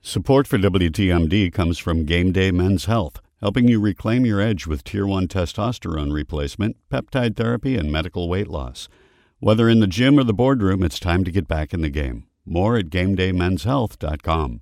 Support for WTMD comes from Game Day Men's Health, helping you reclaim your edge with Tier 1 testosterone replacement, peptide therapy, and medical weight loss. Whether in the gym or the boardroom, it's time to get back in the game. More at GameDayMen'sHealth.com.